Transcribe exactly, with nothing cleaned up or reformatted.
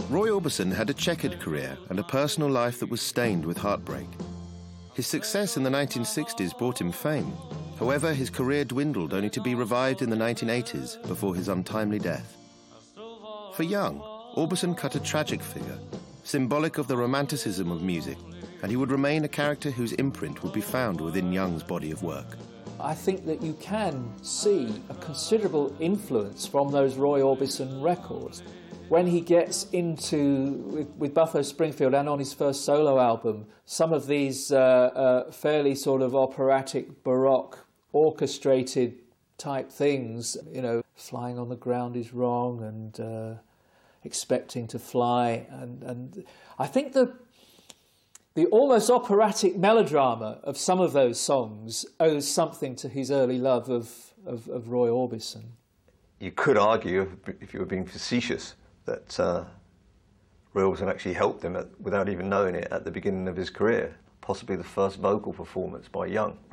Roy Orbison had a checkered career and a personal life that was stained with heartbreak. His success in the nineteen sixties brought him fame. However, his career dwindled only to be revived in the nineteen eighties before his untimely death. For Young, Orbison cut a tragic figure, symbolic of the romanticism of music, and he would remain a character whose imprint would be found within Young's body of work. I think that you can see a considerable influence from those Roy Orbison records. When he gets into, with, with Buffalo Springfield and on his first solo album, some of these uh, uh, fairly sort of operatic, baroque, orchestrated type things, you know, Flying on the Ground is Wrong and uh, Expecting to Fly, and, and I think the The almost operatic melodrama of some of those songs owes something to his early love of, of, of Roy Orbison. You could argue, if you were being facetious, that uh, Roy Orbison actually helped him, at, without even knowing it, at the beginning of his career, possibly the first vocal performance by Young.